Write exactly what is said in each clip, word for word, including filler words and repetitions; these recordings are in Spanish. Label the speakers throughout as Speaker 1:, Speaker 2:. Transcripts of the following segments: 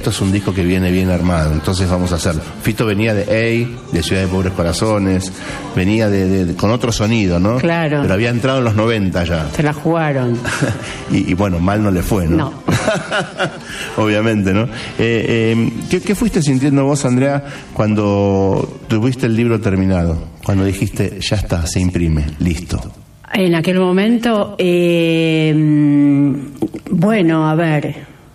Speaker 1: esto es un disco que viene bien armado, entonces vamos a hacerlo. Fito venía de Ey, de Ciudad de Pobres Corazones, venía de, de, de con otro sonido, ¿no?
Speaker 2: Claro.
Speaker 1: Pero había entrado en los noventa ya.
Speaker 2: Se la jugaron.
Speaker 1: y, y bueno, mal no le fue, ¿no?
Speaker 2: No.
Speaker 1: Obviamente, ¿no? Eh, eh, ¿qué, ¿Qué fuiste sintiendo vos, Andrea, cuando tuviste el libro terminado? Cuando dijiste, ya está, se imprime, listo.
Speaker 2: En aquel momento, eh, bueno, a ver,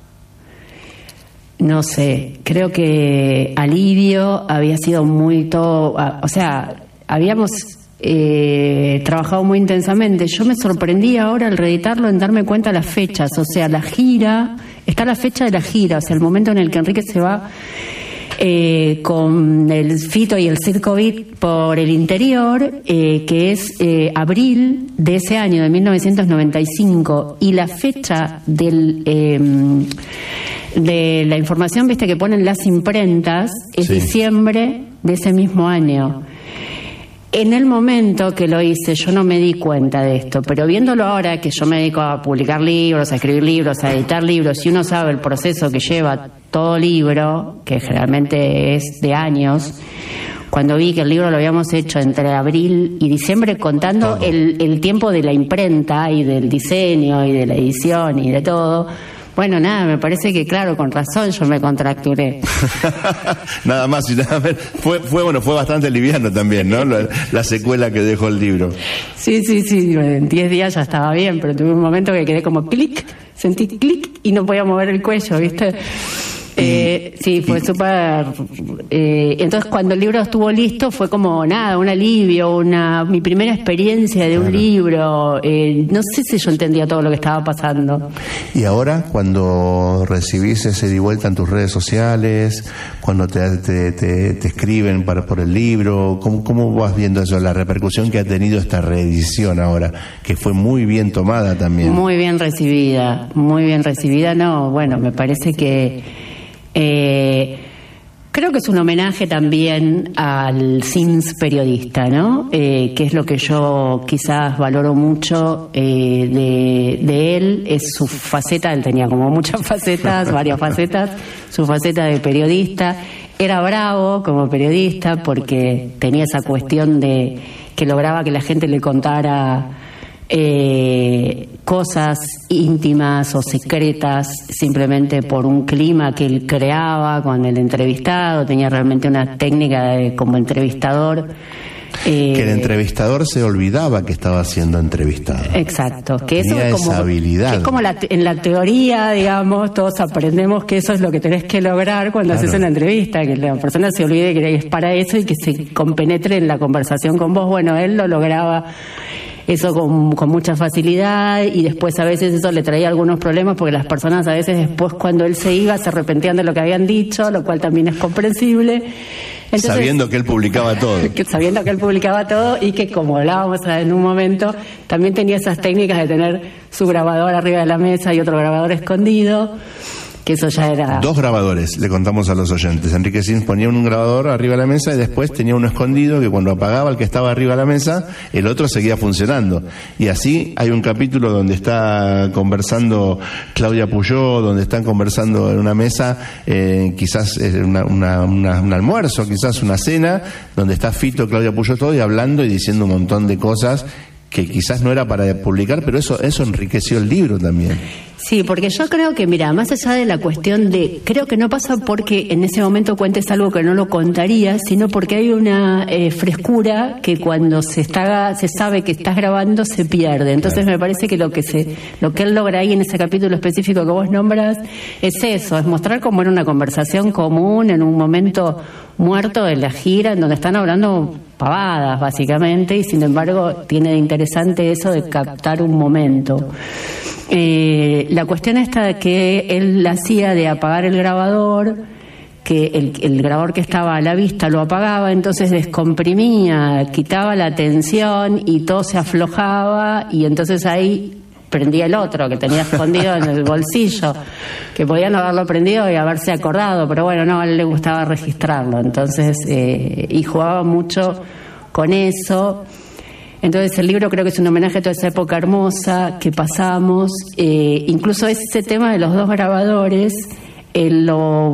Speaker 2: no sé, creo que alivio había sido muy todo, o sea, habíamos eh, trabajado muy intensamente. Yo me sorprendí ahora al reeditarlo en darme cuenta de las fechas, o sea, la gira, está la fecha de la gira, o sea, el momento en el que Enrique se va Eh, con el Fito y el Circo Beat por el interior, eh, que es eh, abril de ese año, de mil novecientos noventa y cinco, y la fecha del eh, de la información, viste, que ponen las imprentas, es
Speaker 1: sí.
Speaker 2: diciembre de ese mismo año. En el momento que lo hice, yo no me di cuenta de esto, pero viéndolo ahora, que yo me dedico a publicar libros, a escribir libros, a editar libros, y uno sabe el proceso que lleva todo libro, que generalmente es de años, cuando vi que el libro lo habíamos hecho entre abril y diciembre, contando el, el tiempo de la imprenta y del diseño y de la edición y de todo. Bueno, nada, me parece que, claro, con razón yo me contracturé.
Speaker 1: Nada más y nada menos. Fue, fue, bueno, fue bastante liviano también, ¿no? La, la secuela que dejó el libro.
Speaker 2: Sí, sí, sí, en diez días ya estaba bien, pero tuve un momento que quedé como clic, sentí clic y no podía mover el cuello, ¿viste? Eh, sí, fue súper... Eh, entonces, cuando el libro estuvo listo, fue como, nada, un alivio, una mi primera experiencia de un claro. libro. Eh, no sé si yo entendía todo lo que estaba pasando.
Speaker 1: Y ahora, cuando recibís ese de vuelta en tus redes sociales, cuando te, te, te, te escriben para, por el libro, ¿cómo, ¿cómo vas viendo eso? La repercusión que ha tenido esta reedición ahora, que fue muy bien tomada también.
Speaker 2: Muy bien recibida, muy bien recibida. No, bueno, me parece que... Eh, creo que es un homenaje también al Sims periodista, ¿no? Eh, que es lo que yo quizás valoro mucho eh, de, de él, es su faceta. Él tenía como muchas facetas, varias facetas, su faceta de periodista. Era bravo como periodista porque tenía esa cuestión de que lograba que la gente le contara Eh, cosas íntimas o secretas simplemente por un clima que él creaba con el entrevistado. Tenía realmente una técnica de, como entrevistador. Eh,
Speaker 1: que el entrevistador se olvidaba que estaba siendo entrevistado.
Speaker 2: Exacto, que eso
Speaker 1: tenía
Speaker 2: es como,
Speaker 1: esa habilidad.
Speaker 2: Que es como la, en la teoría, digamos, todos aprendemos que eso es lo que tenés que lograr cuando claro. haces una entrevista, que la persona se olvide que es para eso y que se compenetre en la conversación con vos. Bueno, él lo lograba eso con, con mucha facilidad, y después a veces eso le traía algunos problemas porque las personas a veces después, cuando él se iba, se arrepentían de lo que habían dicho, lo cual también es comprensible. Entonces,
Speaker 1: sabiendo que él publicaba todo.
Speaker 2: Que, sabiendo que él publicaba todo y que, como hablábamos en un momento, también tenía esas técnicas de tener su grabador arriba de la mesa y otro grabador escondido, que eso ya era...
Speaker 1: Dos grabadores, le contamos a los oyentes. Enrique Sims ponía un grabador arriba de la mesa y después tenía uno escondido que cuando apagaba el que estaba arriba de la mesa, el otro seguía funcionando. Y así hay un capítulo donde está conversando Claudia Puyó, donde están conversando en una mesa, eh, quizás una, una, una, un almuerzo, quizás una cena, donde está Fito, Claudia Puyó, todo, y hablando y diciendo un montón de cosas que quizás no era para publicar, pero eso, eso enriqueció el libro también.
Speaker 2: Sí, porque yo creo que, mira, más allá de la cuestión de, creo que no pasa porque en ese momento cuentes algo que no lo contarías, sino porque hay una eh, frescura que cuando se está, se sabe que estás grabando se pierde. Entonces claro. me parece que lo que se, lo que él logra ahí en ese capítulo específico que vos nombras es eso, es mostrar cómo era una conversación común en un momento muerto de la gira, en donde están hablando pavadas básicamente, y sin embargo tiene de interesante eso de captar un momento. Eh, la cuestión esta que él hacía de apagar el grabador, que el, el grabador que estaba a la vista lo apagaba, entonces descomprimía, quitaba la tensión y todo se aflojaba, y entonces ahí prendía el otro que tenía escondido en el bolsillo, que podía no haberlo prendido y haberse acordado, pero bueno, no, a él le gustaba registrarlo, entonces eh, y jugaba mucho con eso. Entonces el libro creo que es un homenaje a toda esa época hermosa que pasamos, eh, incluso ese tema de los dos grabadores, eh, lo